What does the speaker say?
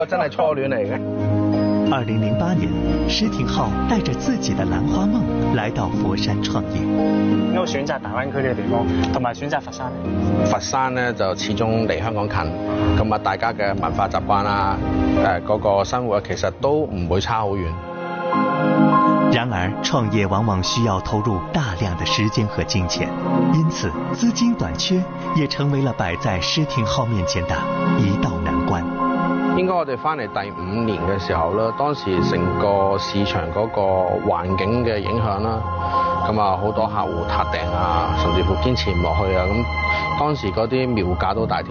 真係初戀嚟嘅。 2008年，施廷浩帶着自己的蘭花夢來到佛山創業。 應該選擇大灣區呢個地方，同埋選擇佛山。 佛山咧就始終離香港近，咁啊大家嘅文化習慣啊，嗰個生活其實都唔會差好遠。 然而，創業往往需要投入大量的時間和金錢，因此資金短缺也成為了擺在施廷浩面前的一道難關。 應該我哋翻嚟第5年嘅時候啦，當時成個市場嗰個環境嘅影響啦，咁啊好多客戶撻訂啊，甚至乎堅持唔落去啊，咁當時嗰啲苗價都大跌。